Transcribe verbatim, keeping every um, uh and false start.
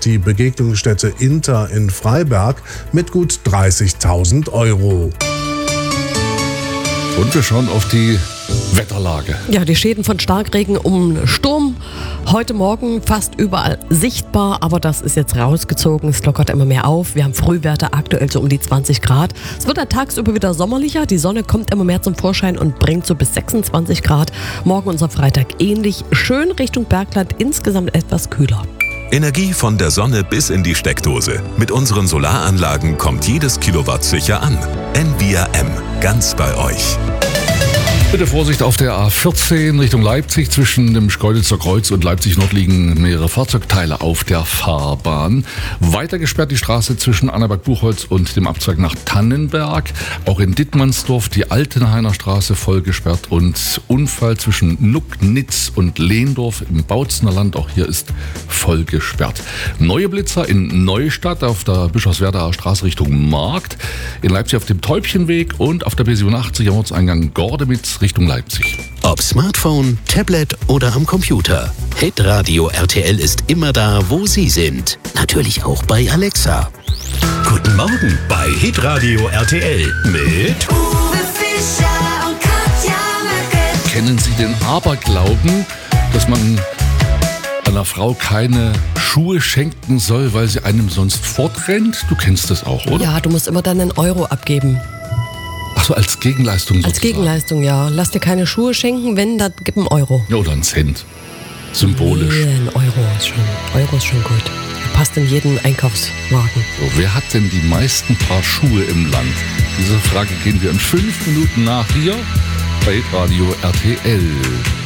die Begegnungsstätte Inter in Freiberg mit gut dreißigtausend Euro. Und wir schauen auf die Wetterlage. Ja, die Schäden von Starkregen um Sturm. Heute Morgen fast überall sichtbar, aber das ist jetzt rausgezogen. Es lockert immer mehr auf. Wir haben Frühwerte aktuell so um die zwanzig Grad. Es wird dann tagsüber wieder sommerlicher. Die Sonne kommt immer mehr zum Vorschein und bringt so bis sechsundzwanzig Grad. Morgen unser Freitag ähnlich. Schön Richtung Bergland, insgesamt etwas kühler. Energie von der Sonne bis in die Steckdose. Mit unseren Solaranlagen kommt jedes Kilowatt sicher an. N V R M, ganz bei euch. Bitte Vorsicht auf der A vierzehn Richtung Leipzig. Zwischen dem Schkeuditzer Kreuz und Leipzig Nord liegen mehrere Fahrzeugteile auf der Fahrbahn. Weiter gesperrt die Straße zwischen Annaberg-Buchholz und dem Abzweig nach Tannenberg. Auch in Dittmannsdorf die Altenhainer Straße voll gesperrt und Unfall zwischen Nucknitz und Lehndorf im Bautzener Land. Auch hier ist voll gesperrt. Neue Blitzer in Neustadt auf der Bischofswerdaer Straße Richtung Markt. In Leipzig auf dem Täubchenweg und auf der B siebenundachtzig am Ortseingang Gordemitz Richtung Leipzig. Ob Smartphone, Tablet oder am Computer. Hitradio R T L ist immer da, wo Sie sind. Natürlich auch bei Alexa. Guten Morgen bei Hitradio R T L mit Uwe Fischer und Katja Möcke. Kennen Sie den Aberglauben, dass man einer Frau keine Schuhe schenken soll, weil sie einem sonst fortrennt? Du kennst das auch, oder? Ja, du musst immer dann einen Euro abgeben. Ach so, als Gegenleistung sozusagen. Als Gegenleistung, ja. Lass dir keine Schuhe schenken, wenn, dann gib einen Euro. Ja, oder einen Cent. Symbolisch. Nee, ein Euro ist schon, Euro ist schon gut. Passt in jeden Einkaufswagen. So, wer hat denn die meisten Paar Schuhe im Land? Diese Frage gehen wir in fünf Minuten nach hier bei Radio R T L.